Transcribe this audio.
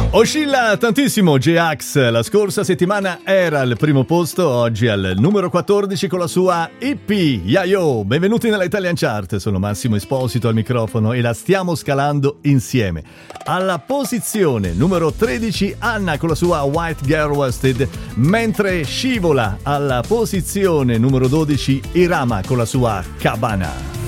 Oscilla tantissimo J-Ax, la scorsa settimana era al primo posto, oggi al numero 14 con la sua Hippie. Yayo, benvenuti nella Italian Chart, sono Massimo Esposito al microfono e la stiamo scalando insieme. Alla posizione numero 13 Anna con la sua White Girl Wasted, mentre scivola alla posizione numero 12 Irama con la sua Cabana.